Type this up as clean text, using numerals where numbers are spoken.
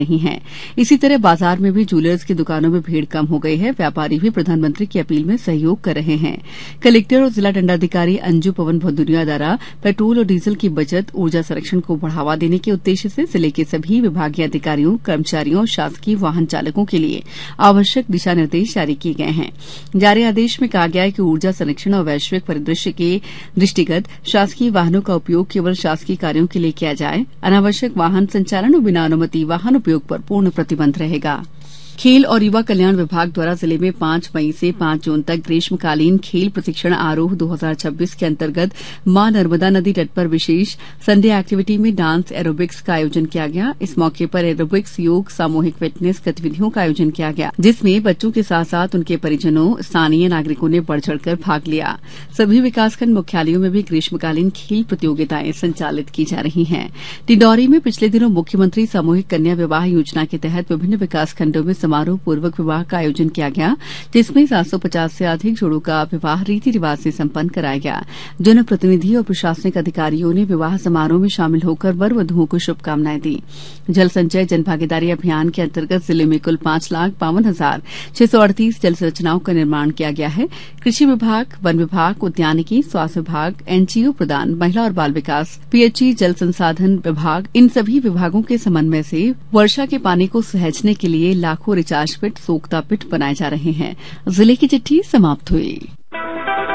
नहीं है। इसी तरह बाजार में भी जूलर्स की दुकानों में भीड़ कम हो गई है। व्यापारी भी प्रधानमंत्री की अपील में सहयोग कर रहे हैं। कलेक्टर और जिला दंडाधिकारी अंजू पवन भदौरिया द्वारा पेट्रोल और डीजल की बचत, ऊर्जा संरक्षण को बढ़ावा देने के उद्देश्य से जिले के सभी विभागीय अधिकारियों, कर्मचारियों और शासकीय वाहन चालकों के लिए आवश्यक दिशा निर्देश जारी किए गए हैं। जारी आदेश में कहा गया है कि ऊर्जा संरक्षण और वैश्विक परिदृश्य के दृष्टिगत शासकीय वाहनों का उपयोग केवल शासकीय कार्यों के लिए किया जाए। अनावश्यक वाहन संचालन और बिना अनुमति वाहन उपयोग पर पूर्ण प्रतिबंध रहेगा। खेल और युवा कल्याण विभाग द्वारा जिले में 5 मई से 5 जून तक ग्रीष्मकालीन खेल प्रशिक्षण आरोह 2026 के अंतर्गत मां नर्मदा नदी तट पर विशेष संडे एक्टिविटी में डांस एरोबिक्स का आयोजन किया गया। इस मौके पर एरोबिक्स, योग, सामूहिक फिटनेस गतिविधियों का आयोजन किया गया, जिसमें बच्चों के साथ साथ उनके परिजनों, स्थानीय नागरिकों ने बढ़ चढ़कर भाग लिया। सभी विकासखंड मुख्यालयों में भी ग्रीष्मकालीन खेल प्रतियोगिताएं संचालित की जा रही हैं। डिंडौरी में पिछले दिनों मुख्यमंत्री सामूहिक कन्या विवाह योजना के तहत विभिन्न विकासखंडों में समारोह पूर्वक विवाह का आयोजन किया गया, जिसमें 750 से अधिक जोड़ों का विवाह रीति रिवाज से संपन्न कराया गया। जनप्रतिनिधि और प्रशासनिक अधिकारियों ने विवाह समारोह में शामिल होकर वर वधुओं को शुभकामनाएं दी। जल संचय जन भागीदारी अभियान के अंतर्गत जिले में कुल 5,52,638 जल संरचनाओं का निर्माण किया गया है। कृषि विभाग, वन विभाग, उद्यानिकी, स्वास्थ्य विभाग, एनजीओ प्रदान, महिला और बाल विकास, पीएचई, जल संसाधन विभाग, इन सभी विभागों के समन्वय से वर्षा के पानी को सहेजने के लिए लाखों रिचार्ज पिट, सोख्ता पिट बनाए जा रहे हैं। जिले की चिट्ठी समाप्त हुई।